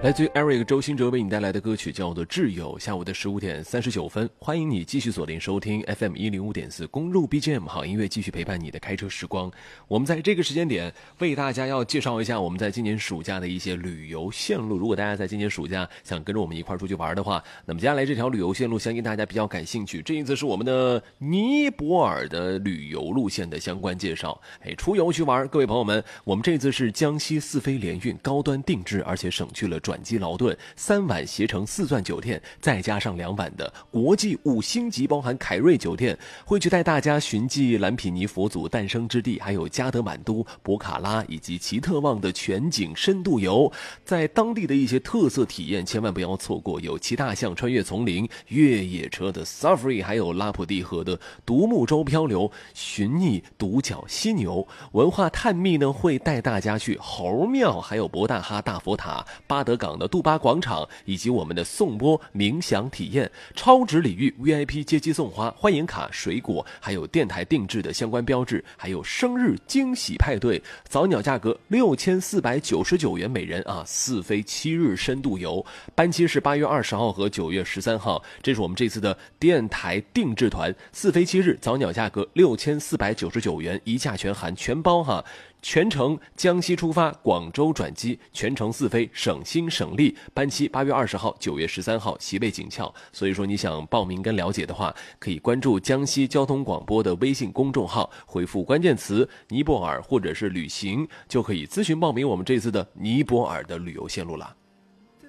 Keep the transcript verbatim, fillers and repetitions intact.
来自于 Eric 周兴哲为你带来的歌曲叫做《挚友》。下午的十五点三十九分，欢迎你继续锁定收听 F M 一零五点四公路 B G M 好音乐，继续陪伴你的开车时光。我们在这个时间点为大家要介绍一下我们在今年暑假的一些旅游线路。如果大家在今年暑假想跟着我们一块出去玩的话，那么接下来这条旅游线路相信大家比较感兴趣。这一次是我们的尼泊尔的旅游路线的相关介绍。哎，出游去玩，各位朋友们，我们这次是江西四飞联运高端定制，而且省去了转机劳顿，三晚携程四钻酒店，再加上两晚的国际五星级，包含凯瑞酒店，会去带大家寻迹蓝毗尼佛祖诞生之地，还有加德满都、博卡拉以及奇特旺的全景深度游。在当地的一些特色体验千万不要错过，有骑大象穿越丛林、越野车的 Safari， 还有拉普蒂河的独木舟漂流、寻觅独角犀牛。文化探秘呢，会带大家去猴庙，还有博大哈大佛塔、巴德港的杜巴广场，以及我们的颂钵冥想体验、超值礼遇 V I P 接机送花、欢迎卡、水果，还有电台定制的相关标志，还有生日惊喜派对。早鸟价格六千四百九十九元每人啊，四飞七日深度游，班期是八月二十号和九月十三号。这是我们这次的电台定制团，四飞七日，早鸟价格六千四百九十九元，一价全含全包哈。全程江西出发，广州转机，全程四飞，省心省力。班期八月二十号、九月十三号，席位紧俏。所以说，你想报名跟了解的话，可以关注江西交通广播的微信公众号，回复关键词尼泊尔或者是旅行，就可以咨询报名我们这次的尼泊尔的旅游线路了。